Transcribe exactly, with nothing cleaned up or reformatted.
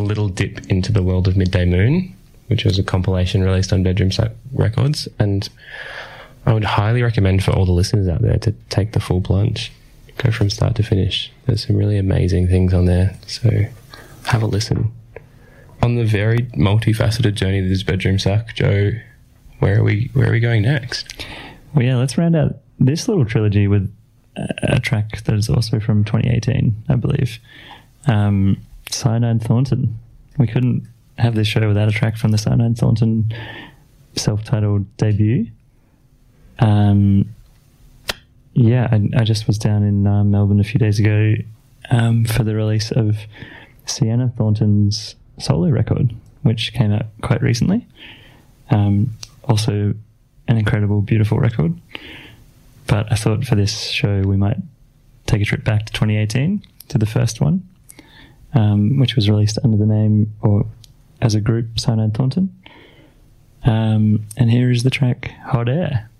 little dip into the world of Midday Moon, which was a compilation released on Bedroom Sack Records, and I would highly recommend for all the listeners out there to take the full plunge, go from start to finish. There's some really amazing things on there, so have a listen. On the very multifaceted journey that is Bedroom Sack, Joe, where are we where are we going next? Well, yeah, let's round out this little trilogy with a, a track that is also from twenty eighteen, I believe. Um, Cyanide Thornton. We couldn't have this show without a track from the Cyanide Thornton self-titled debut. Um, yeah, I, I just was down in uh, Melbourne a few days ago um, for the release of Sienna Thornton's solo record, which came out quite recently. Um, also an incredible, beautiful record. But I thought for this show we might take a trip back to twenty eighteen, to the first one, um, which was released under the name, or as a group, Cyanide Thornton. Um, and here is the track Hot Air.